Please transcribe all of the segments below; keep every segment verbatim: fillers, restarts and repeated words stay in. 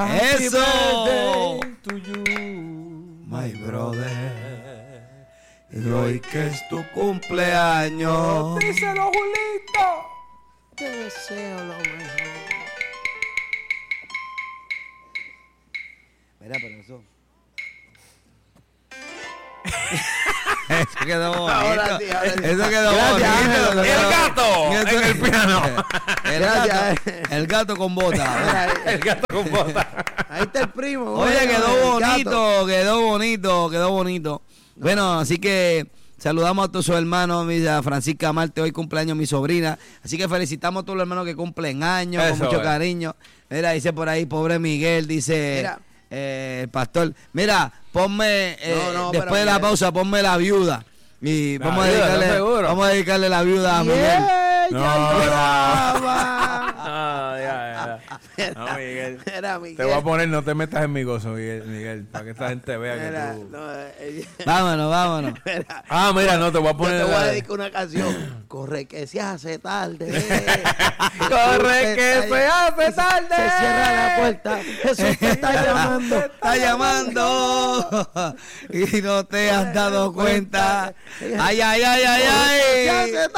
Eso. To you, my brother. Y hoy que es tu cumpleaños. Díselo, Julito. Te deseo lo mejor. Mira, pero eso. Eso quedó bonito. Ahora sí, ahora sí. Eso quedó Gracias, bonito. Ángel. El gato Eso- en el piano. El Gracias. gato, el gato con bota. El gato con bota. Ahí está el primo. Oye, bueno, quedó el bonito, gato. quedó bonito, quedó bonito. Bueno, así que saludamos a todos sus hermanos, mi a Francisca Marte, hoy cumpleaños mi sobrina. Así que felicitamos a todos los hermanos que cumplen años, Eso con mucho es. cariño. Mira, dice por ahí, pobre Miguel, dice Mira. eh, el pastor. Mira, ponme, eh, No, no, después pero de la Miguel. pausa, ponme la viuda. Y La vamos, a viuda, dedicarle, ¿estás seguro? vamos a dedicarle la viuda a Miguel. Yeah, No, ya no. lloraba. Ah, ya, ya. No, Miguel. Era Miguel. Te voy a poner, no te metas en mi gozo, Miguel, Miguel, para que esta gente vea Mira, que tú... no, eh, Vámonos, vámonos. mira, Ah, mira, no, te voy a yo poner... te voy a la- dedicar una canción. Corre que se hace tarde. Corre que se hace tarde. Se cierra la puerta. Jesús te está llamando. Está llamando y no te has dado cuenta. Ay, ay, ay, ay, Se ay. hace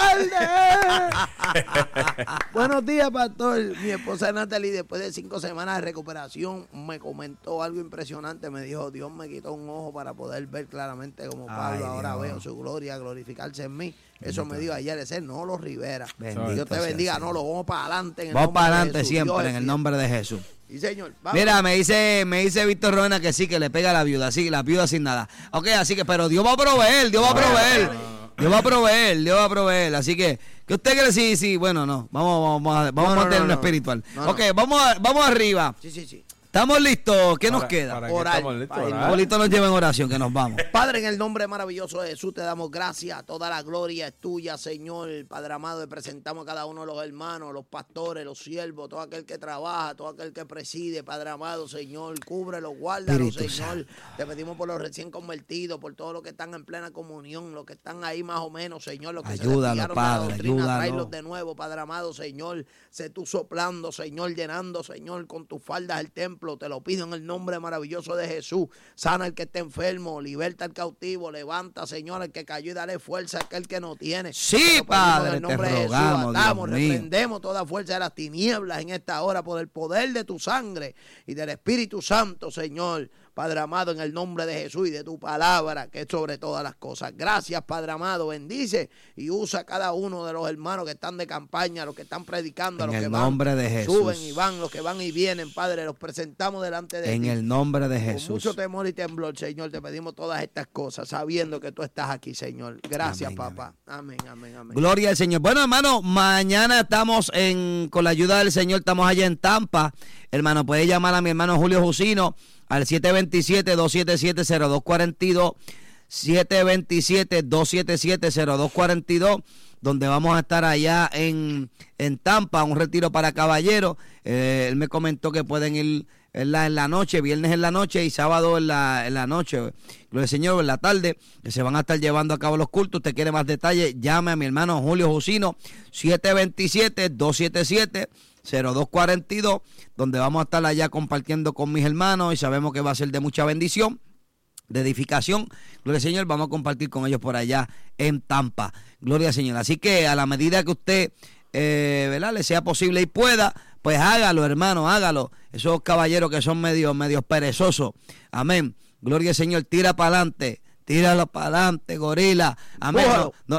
tarde. Buenos días, pastor. Mi esposa Natalie, después de cinco semanas de recuperación, me comentó algo impresionante. Me dijo, Dios me quitó un ojo para poder ver claramente como Pablo. Ay, Ahora Dios. veo su gloria glorificarse en mí. Eso me dijo ayer ese Nolo Rivera. Bendito Dios te sea bendiga, el Señor. Nolo. Vamos para adelante. en el Vamos nombre para de adelante Jesús. siempre Dios en es el fiel. nombre de Jesús. Sí, señor. Vamos. Mira, me dice, me dice Víctor Roena que sí, que le pega a la viuda, sí, la viuda sin nada. Ok, así que, pero Dios va a proveer, Dios va a proveer. Dios va a proveer, Dios va a proveer. Así que, ¿qué usted cree? Sí, sí, bueno, no. Vamos, vamos a, vamos No, a no, mantener no, lo no. espiritual. No, no. Ok, vamos, a- vamos arriba. Sí, sí, sí. ¿Estamos listos? ¿Qué nos Para- queda? para que Orar, estamos listos, para ir. orar. Polito nos lleva en oración, que nos vamos. Padre, en el nombre maravilloso de Jesús te damos gracias. Toda la gloria es tuya, Señor. Padre amado, te presentamos a cada uno de los hermanos, los pastores, los siervos, todo aquel que trabaja, todo aquel que preside. Padre amado, Señor, cúbrelo, guárdalo, Espíritu Señor. Te pedimos por los recién convertidos, por todos los que están en plena comunión, los que están ahí más o menos, Señor. Los que Ayúdalo, se desviaron de la Padre, doctrina, ayúdalo. tráelos de nuevo, Padre amado, Señor. Sé tú soplando, Señor, llenando, Señor, con tus faldas el templo. Te lo pido en el nombre maravilloso de Jesús. Sana al que esté enfermo, liberta al cautivo, levanta, Señor, al que cayó y dale fuerza a aquel que no tiene. Sí, Te lo pedimos Padre, en el nombre te de Jesús. rogamos, Atamos, Dios mío. reprendemos toda fuerza de las tinieblas en esta hora por el poder de tu sangre y del Espíritu Santo, Señor. Padre amado, en el nombre de Jesús y de tu palabra, que es sobre todas las cosas. Gracias, Padre amado. Bendice y usa a cada uno de los hermanos que están de campaña, los que están predicando, a En los el que van, nombre de Jesús. suben y van, los que van y vienen, Padre. Los presentamos delante de En ti. el nombre de Con Jesús. mucho temor y temblor, Señor, te pedimos todas estas cosas, sabiendo que tú estás aquí, Señor. Gracias, Amén, papá. Amén, amén, amén. Gloria al Señor. Bueno, hermano, mañana estamos en, con la ayuda del Señor, estamos allá en Tampa. Hermano, puede llamar a mi hermano Julio Jusino al siete dos siete, dos siete siete, cero dos cuatro dos, siete dos siete, dos siete siete, cero dos cuatro dos, donde vamos a estar allá en, en Tampa, un retiro para caballeros. Eh, él me comentó que pueden ir en la, en la noche, viernes en la noche y sábado en la, en la noche, gloria al Señor, en la tarde, que se van a estar llevando a cabo los cultos. Usted quiere más detalles, llame a mi hermano Julio Jusino, siete dos siete, dos siete siete, cero dos cuatro dos, donde vamos a estar allá compartiendo con mis hermanos y sabemos que va a ser de mucha bendición, de edificación. Gloria al Señor, vamos a compartir con ellos por allá en Tampa. Gloria al Señor. Así que a la medida que usted, eh, ¿verdad?, le sea posible y pueda, pues hágalo, hermano, hágalo. Esos caballeros que son medio, medio perezosos. Amén. Gloria al Señor, tira para adelante. Tíralo para adelante, gorila. Amén. No, no,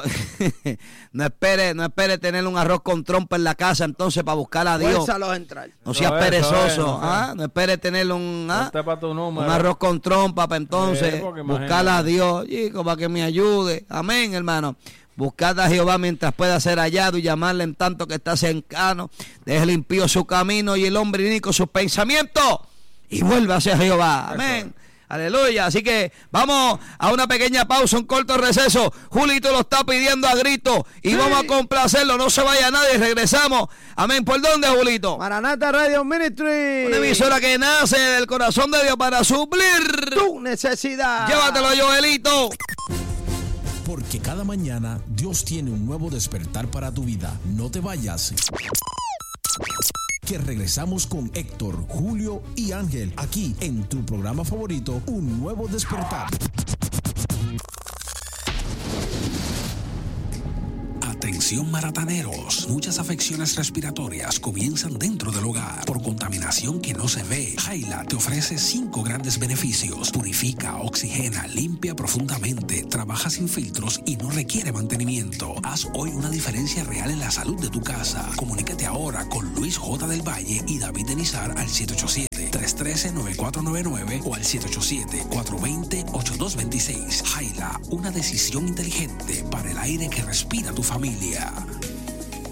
no espere, no espere tener un arroz con trompa en la casa entonces para buscar a Dios. Fuérzalos a entrar. No seas Eso es, perezoso. eso es, no sé. ¿Ah? No espere tener un, ¿ah? Ponte pa' tu número. un arroz con trompa para entonces Sí, porque buscar a imagínate. Dios, chico, para que me ayude. Amén, hermano. Buscad a Jehová mientras pueda ser hallado y llamarle en tanto que está cercano. Deje el impío su camino y el hombre inico sus pensamientos y vuelva hacia Jehová. Amén. Aleluya. Así que vamos a una pequeña pausa, un corto receso. Julito lo está pidiendo a grito y Sí. vamos a complacerlo. No se vaya nadie, regresamos. Amén. ¿Por dónde, Julito? Maranata Radio Ministry. Una emisora que nace del corazón de Dios para suplir Tu necesidad. Llévatelo, Joelito. Porque cada mañana Dios tiene un nuevo despertar para tu vida. No te vayas. que regresamos con Héctor, Julio y Ángel, aquí en tu programa favorito, Un Nuevo Despertar. Atención marataneros, muchas afecciones respiratorias comienzan dentro del hogar por contaminación que no se ve. Jaila te ofrece cinco grandes beneficios: purifica, oxigena, limpia profundamente, trabaja sin filtros y no requiere mantenimiento. Haz hoy una diferencia real en la salud de tu casa. Comunícate ahora con Luis J. del Valle y David Denizar al siete ocho siete, tres uno tres, nueve cuatro nueve nueve o al siete ocho siete, cuatro dos cero, ocho dos dos seis. Jaila, una decisión inteligente para el aire que respira tu familia.